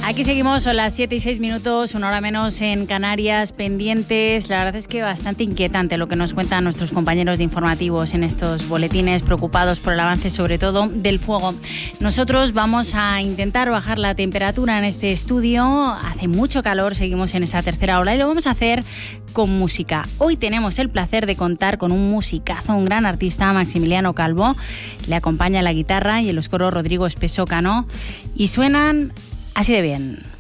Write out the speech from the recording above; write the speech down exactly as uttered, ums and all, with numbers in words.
Aquí seguimos, son las siete y seis minutos, una hora menos en Canarias, pendientes. La verdad es que bastante inquietante lo que nos cuentan nuestros compañeros de informativos en estos boletines, preocupados por el avance sobre todo del fuego. Nosotros vamos a intentar bajar la temperatura en este estudio. Hace mucho calor, seguimos en esa tercera ola y lo vamos a hacer con música. Hoy tenemos el placer de contar con un musicazo, un gran artista, Maximiliano Calvo. Le acompaña la guitarra y en los coros Rodrigo Espeso Cano y suenan así de bien.